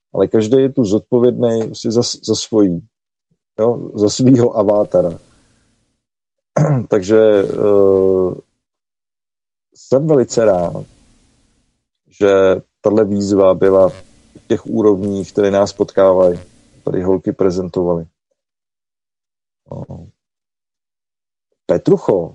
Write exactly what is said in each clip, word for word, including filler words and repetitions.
ale každý je tu zodpovědný si za, za svojí, jo, za svýho avátara. Takže uh, jsem velice rád, že tahle výzva byla v těch úrovních, které nás potkávají. Tady holky prezentovaly. No. Petrucho,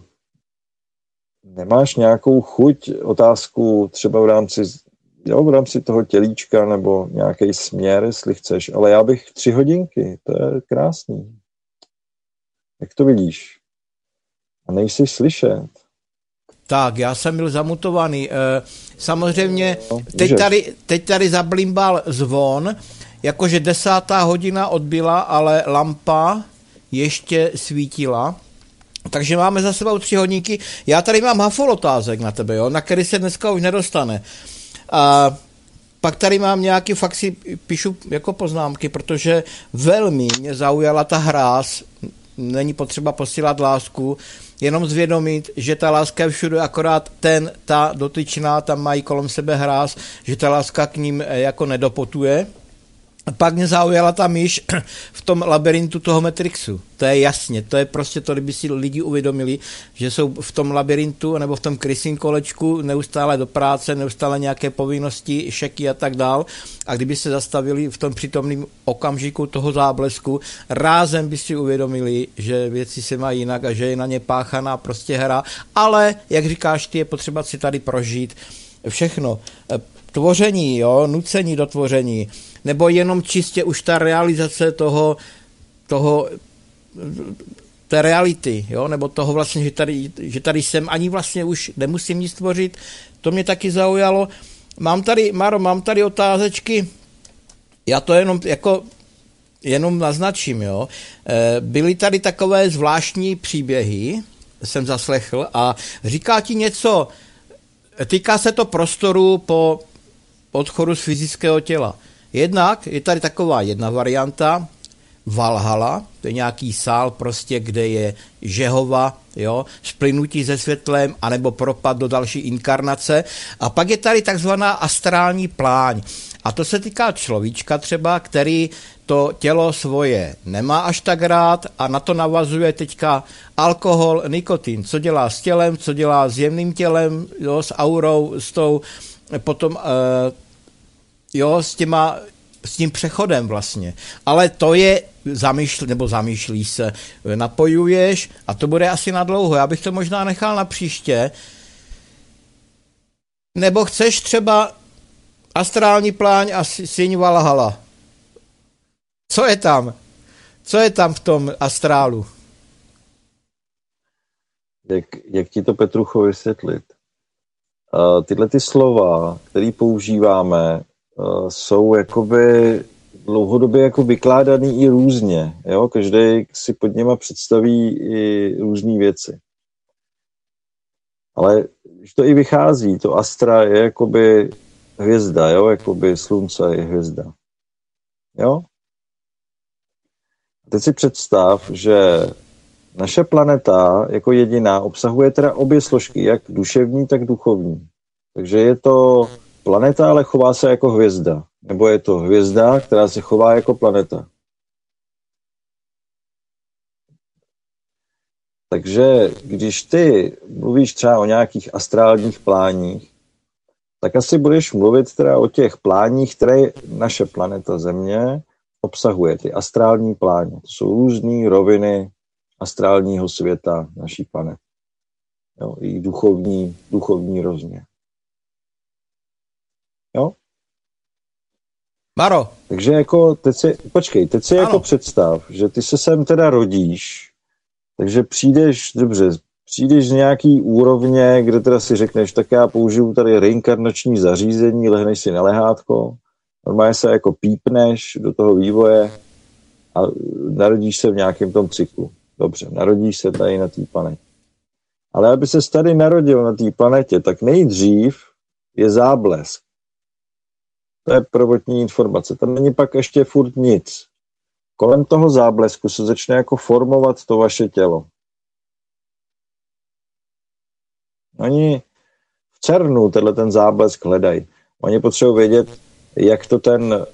nemáš nějakou chuť, otázku třeba v rámci, jo, v rámci toho tělíčka nebo nějaký směr, jestli chceš, ale já bych tři hodinky, to je krásný. Jak to vidíš? A nejsi slyšet. Tak, já jsem byl zamutovaný. Samozřejmě, teď tady, teď tady zablimbal zvon, jakože desátá hodina odbyla, ale lampa ještě svítila. Takže máme za sebou tři hodinky. Já tady mám hafol otázek na tebe, jo, na který se dneska už nedostane. A pak tady mám nějaký, fakt si píšu jako poznámky, protože velmi mě zaujala ta hráz. Není potřeba posílat lásku, jenom zvědomit, že ta láska je všude, akorát ten, ta dotyčná, tam mají kolem sebe hráz, že ta láska k ním jako nedopotuje. Pak mě zaujala ta myš v tom labirintu toho Matrixu. To je jasně, to je prostě to, kdyby si lidi uvědomili, že jsou v tom labirintu nebo v tom krysím kolečku neustále do práce, neustále nějaké povinnosti, šeky a tak dál. A kdyby se zastavili v tom přítomném okamžiku toho záblesku, rázem by si uvědomili, že věci se mají jinak a že je na ně páchaná prostě hra. Ale, jak říkáš ty, je potřeba si tady prožít všechno. Tvoření, jo, nucení do tvoření, nebo jenom čistě už ta realizace toho, toho té reality, jo, nebo toho vlastně, že tady, že tady jsem, ani vlastně už nemusím nic tvořit, to mě taky zaujalo. Mám tady, Maro, mám tady otázečky, já to jenom jako jenom naznačím, jo. Byly tady takové zvláštní příběhy, jsem zaslechl, a říká ti něco, týká se to prostoru po odchodu z fyzického těla. Jednak je tady taková jedna varianta, Valhalla, to je nějaký sál prostě, kde je žehova, jo, splynutí se světlem, anebo propad do další inkarnace. A pak je tady takzvaná astrální pláň. A to se týká človíčka třeba, který to tělo svoje nemá až tak rád a na to navazuje teďka alkohol, nikotin. Co dělá s tělem, co dělá s jemným tělem, jo, s aurou, s tou, potom, uh, jo, s těma, s tím přechodem vlastně. Ale to je zamýšlí, nebo zamýšlí se, napojuješ a to bude asi na dlouho. Já bych to možná nechal na příště. Nebo chceš třeba astrální pláň a síň Valhalla. Co je tam? Co je tam v tom astrálu? Jak, jak ti to, Petrucho, vysvětlit? Uh, tyhle ty slova, které používáme, uh, jsou jakoby dlouhodobě jako vykládaný i různě. Jo? Každý si pod něma představí i různé věci. Ale když to i vychází, to astra je jakoby hvězda, jo? Jakoby slunce je hvězda. Jo? Teď si představ, že naše planeta jako jediná obsahuje teda obě složky, jak duševní, tak duchovní. Takže je to planeta, ale chová se jako hvězda. Nebo je to hvězda, která se chová jako planeta. Takže když ty mluvíš třeba o nějakých astrálních pláních, tak asi budeš mluvit teda o těch pláních, které naše planeta Země obsahuje, ty astrální pláně. To jsou různé roviny astrálního světa naší planety. Jo, i duchovní, duchovní rozměr. Jo? Maro. Takže jako, teď si, počkej, teď si ano. jako představ, že ty se sem teda rodíš, takže přijdeš, dobře, přijdeš z nějaký úrovně, kde teda si řekneš, tak já použiju tady reinkarnační zařízení, lehneš si na lehátko, normálně se jako pípneš do toho vývoje a narodíš se v nějakém tom cyklu. Dobře, narodíš se tady na té planetě. Ale aby ses tady narodil na té planetě, tak nejdřív je záblesk. To je prvotní informace. Tam není pak ještě furt nic. Kolem toho záblesku se začne jako formovat to vaše tělo. Oni v CERNu tenhle ten záblesk hledají. Oni potřebují vědět, jak to ten